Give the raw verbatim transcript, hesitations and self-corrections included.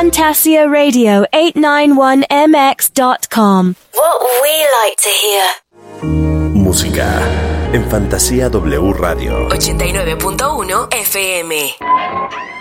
Fantasia Radio eight ninety-one M X dot com. What we like to hear. Música en Fantasía W Radio ochenta y nueve punto uno F M.